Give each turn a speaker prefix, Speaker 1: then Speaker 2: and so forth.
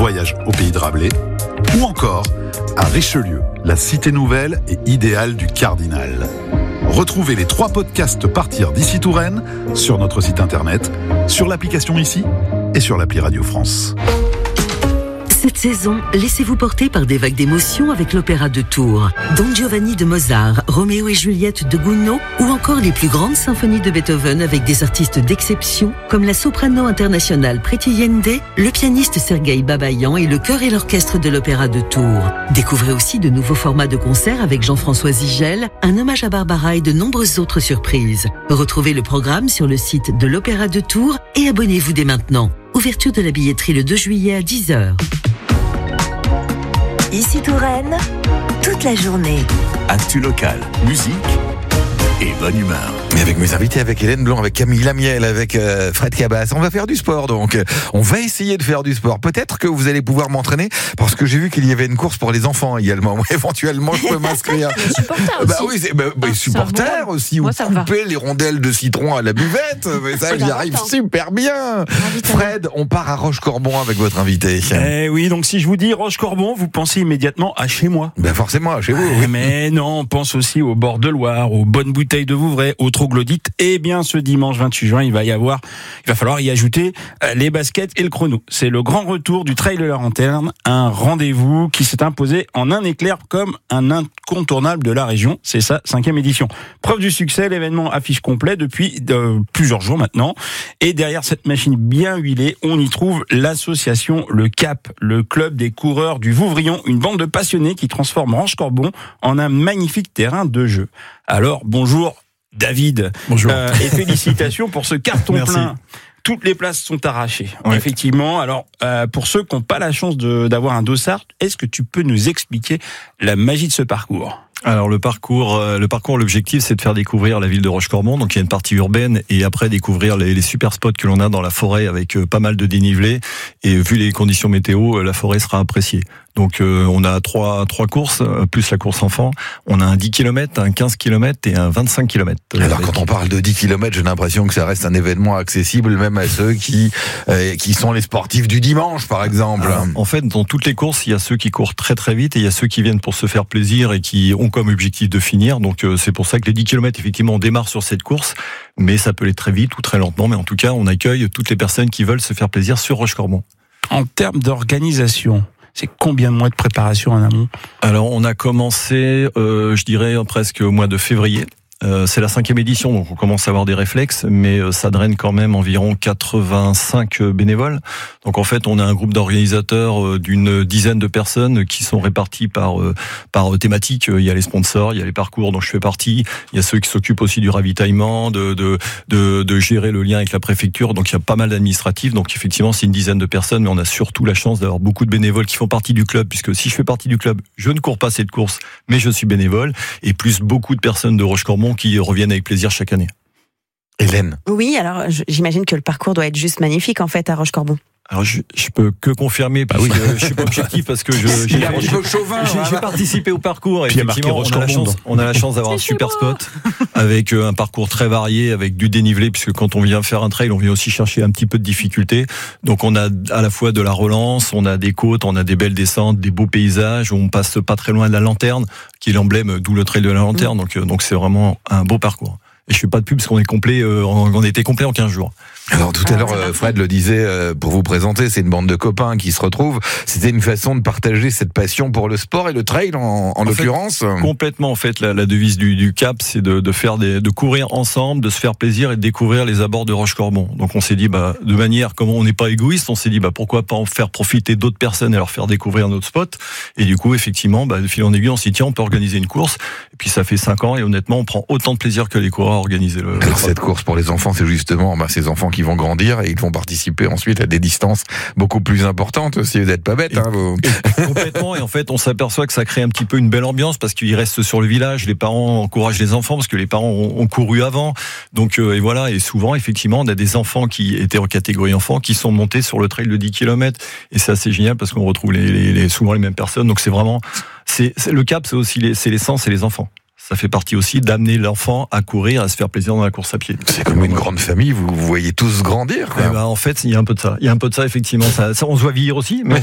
Speaker 1: voyage au pays de Rabelais, ou encore à Richelieu, la cité nouvelle et idéale du Cardinal. Retrouvez les 3 podcasts Partir d'ici Touraine sur notre site internet, sur l'application Ici et sur l'appli Radio France.
Speaker 2: Cette saison, laissez-vous porter par des vagues d'émotions avec l'Opéra de Tours, Don Giovanni de Mozart, Roméo et Juliette de Gounod ou encore les plus grandes symphonies de Beethoven avec des artistes d'exception comme la soprano internationale Priti Yende, le pianiste Sergueï Babayan et le chœur et l'orchestre de l'Opéra de Tours. Découvrez aussi de nouveaux formats de concerts avec Jean-François Zigel, un hommage à Barbara et de nombreuses autres surprises. Retrouvez le programme sur le site de l'Opéra de Tours et abonnez-vous dès maintenant. Ouverture de la billetterie le 2 juillet à 10h.
Speaker 3: Ici Touraine, toute la journée.
Speaker 4: Actu locale, musique et bonne humeur.
Speaker 5: Et avec mes invités, avec Hélène Blanc, avec Camille Lamiel, avec Fred Cabas, on va faire du sport donc. On va essayer de faire du sport. Peut-être que vous allez pouvoir m'entraîner parce que j'ai vu qu'il y avait une course pour les enfants également. Éventuellement, je peux m'inscrire.
Speaker 6: Les supporters aussi.
Speaker 5: Bah oui, les supporters aussi. Ou couper les rondelles de citron à la buvette. Mais ça, j'y arrive super bien. Fred, on part à Roche-Corbon avec votre invité.
Speaker 7: Eh oui, donc si je vous dis Roche-Corbon, vous pensez immédiatement à chez moi.
Speaker 5: Ben forcément, à chez vous. Oui.
Speaker 7: Mais non, on pense aussi au bord de Loire, aux bonnes bouteilles de Vouvray, aux troglodytes. Eh bien, ce dimanche 28 juin, il va falloir y ajouter les baskets et le chrono. C'est le grand retour du trailer interne, un rendez-vous qui s'est imposé en un éclair comme un incontournable de la région. C'est sa 5e édition. Preuve du succès, l'événement affiche complet depuis plusieurs jours maintenant. Et derrière cette machine bien huilée, on y trouve l'association Le Cap, le club des coureurs du Vouvrion, une bande de passionnés qui transforme Roche-Corbon en un magnifique terrain de jeu. Alors, bonjour David.
Speaker 8: Bonjour.
Speaker 7: Et félicitations pour ce carton plein. Toutes les places sont arrachées. Ouais. Effectivement. Alors, pour ceux qui n'ont pas la chance d'avoir un dossard, est-ce que tu peux nous expliquer la magie de ce parcours ?
Speaker 8: Alors le parcours, l'objectif c'est de faire découvrir la ville de Roche-Corbon. Donc il y a une partie urbaine et après découvrir les super spots que l'on a dans la forêt avec pas mal de dénivelé. Et vu les conditions météo, la forêt sera appréciée. Donc on a trois courses, plus la course enfant. On a un 10 km, un 15 km et un 25 km.
Speaker 5: Alors quand on parle de 10 km, j'ai l'impression que ça reste un événement accessible même à ceux qui sont les sportifs du dimanche par exemple.
Speaker 8: Alors, en fait, dans toutes les courses, il y a ceux qui courent très très vite et il y a ceux qui viennent pour se faire plaisir et qui ont comme objectif de finir. Donc c'est pour ça que les 10 km, effectivement, on démarre sur cette course, mais ça peut aller très vite ou très lentement. Mais en tout cas, on accueille toutes les personnes qui veulent se faire plaisir sur Roche-Corbon.
Speaker 7: En termes d'organisation, c'est combien de mois de préparation en amont ?
Speaker 8: Alors, on a commencé, je dirais, presque au mois de février. C'est la 5e édition, donc on commence à avoir des réflexes, mais ça draine quand même environ 85 bénévoles. Donc en fait, on a un groupe d'organisateurs d'une dizaine de personnes qui sont répartis par thématique. Il y a les sponsors, il y a les parcours dont je fais partie, il y a ceux qui s'occupent aussi du ravitaillement, de gérer le lien avec la préfecture. Donc il y a pas mal d'administratifs. Donc effectivement, c'est une dizaine de personnes, mais on a surtout la chance d'avoir beaucoup de bénévoles qui font partie du club, puisque si je fais partie du club, je ne cours pas cette course, mais je suis bénévole, et plus beaucoup de personnes de Roche-Corbon qui reviennent avec plaisir chaque année.
Speaker 5: Hélène.
Speaker 6: Oui, alors j'imagine que le parcours doit être juste magnifique en fait à Roche-Corbon.
Speaker 8: Alors je peux que confirmer parce que je suis pas objectif parce que j'ai participé au parcours et effectivement on a la chance d'avoir un super spot avec un parcours très varié avec du dénivelé puisque quand on vient faire un trail on vient aussi chercher un petit peu de difficulté. Donc on a à la fois de la relance, on a des côtes, on a des belles descentes, des beaux paysages, on passe pas très loin de la lanterne qui est l'emblème d'où le trail de la lanterne. Donc c'est vraiment un beau parcours. Et je fais pas de pub parce qu'on est complet, on était complet en 15 jours.
Speaker 5: Alors tout à l'heure, Fred le disait, pour vous présenter, c'est une bande de copains qui se retrouvent. C'était une façon de partager cette passion pour le sport et le trail en l'occurrence.
Speaker 8: Complètement, en fait, la devise du Cap, c'est de courir ensemble, de se faire plaisir et de découvrir les abords de Roche-Corbon. Donc on s'est dit, de manière, comme on n'est pas égoïste, on s'est dit, pourquoi pas en faire profiter d'autres personnes et leur faire découvrir notre spot. Et du coup, effectivement, de fil en aiguille, on s'est dit, tiens, on peut organiser une course. Et puis ça fait 5 ans et honnêtement, on prend autant de plaisir que les coureurs à organiser le.
Speaker 5: Alors cette course pour les enfants, c'est justement ces enfants qui vont grandir et ils vont participer ensuite à des distances beaucoup plus importantes si vous n'êtes pas bêtes.
Speaker 8: Complètement, et en fait on s'aperçoit que ça crée un petit peu une belle ambiance parce qu'ils restent sur le village, les parents encouragent les enfants parce que les parents ont couru avant, donc et voilà, et souvent effectivement on a des enfants qui étaient en catégorie enfants qui sont montés sur le trail de 10 km et c'est assez génial parce qu'on retrouve souvent les mêmes personnes, donc c'est vraiment le Cap, c'est aussi c'est l'essence et les enfants. Ça fait partie aussi d'amener l'enfant à courir, à se faire plaisir dans la course à pied.
Speaker 5: C'est comme une grande famille, vous voyez tous grandir.
Speaker 8: En fait, il y a un peu de ça. Il y a un peu de ça, effectivement. Ça on se voit vieillir aussi, mais